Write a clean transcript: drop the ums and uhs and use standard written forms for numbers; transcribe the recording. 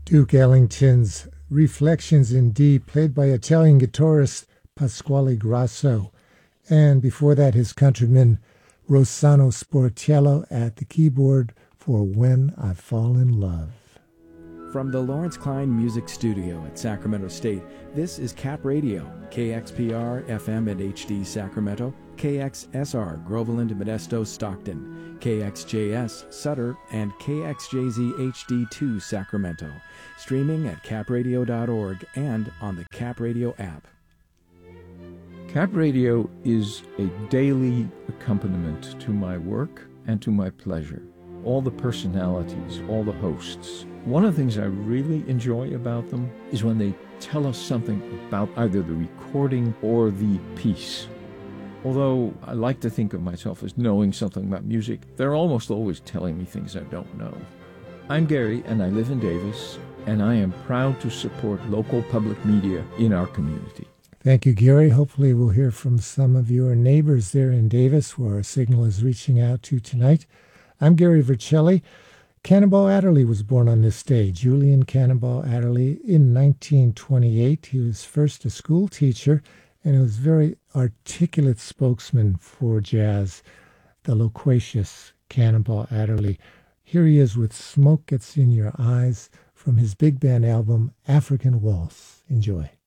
Duke Ellington's Reflections in D, played by Italian guitarist Pasquale Grasso. And before that, his countryman Rossano Sportiello at the keyboard for When I Fall in Love. From the Lawrence Klein Music Studio at Sacramento State, this is Cap Radio, KXPR FM and HD Sacramento, KXSR Groveland, Modesto, Stockton, KXJS Sutter, and KXJZ HD2 Sacramento. Streaming at capradio.org and on the Cap Radio app. Cap Radio is a daily accompaniment to my work and to my pleasure. All the personalities, all the hosts. One of the things I really enjoy about them is when they tell us something about either the recording or the piece. Although I like to think of myself as knowing something about music, they're almost always telling me things I don't know. I'm Gary, and I live in Davis, and I am proud to support local public media in our community. Thank you, Gary. Hopefully we'll hear from some of your neighbors there in Davis, where our signal is reaching out to tonight. I'm Gary Vercelli. Cannonball Adderley was born on this day, Julian Cannonball Adderley, in 1928. He was first a school teacher, and he was a very articulate spokesman for jazz, the loquacious Cannonball Adderley. Here he is with Smoke Gets in Your Eyes from his big band album, African Waltz. Enjoy.